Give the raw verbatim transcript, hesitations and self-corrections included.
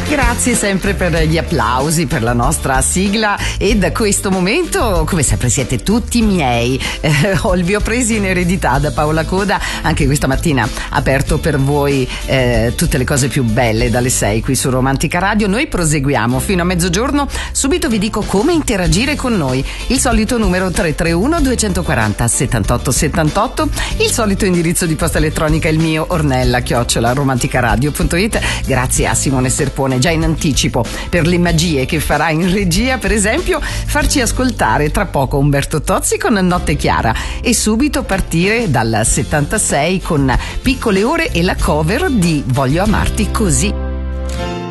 Grazie sempre per gli applausi per la nostra sigla, e da questo momento come sempre siete tutti miei. Eh, ho, vi ho presi in eredità da Paola Coda, anche questa mattina ha aperto per voi eh, tutte le cose più belle dalle sei qui su Romantica Radio. Noi proseguiamo fino a mezzogiorno, subito vi dico come interagire con noi. Il solito numero tre tre uno due quattro zero settantotto settantotto, il solito indirizzo di posta elettronica il mio, ornella chiocciola romanticaradio punto it. Grazie a Simone Serpone già in anticipo per le magie che farà in regia, per esempio farci ascoltare tra poco Umberto Tozzi con Notte Chiara, e subito partire dal settantasei con Piccole Ore e la cover di Voglio amarti così.